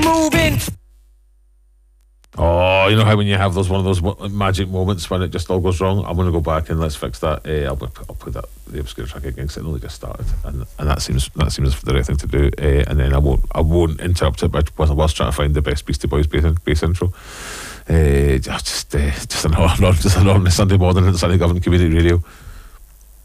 moving. Oh, you know how when you have one of those magic moments when it just all goes wrong? I'm going to go back and let's fix that. I'll put that the obscure track again because it only just started, and that seems the right thing to do. And then I won't interrupt it whilst trying to find the best Beastie Boys bass intro. Just an ordinary Sunday morning at Sunny Govan Community Radio.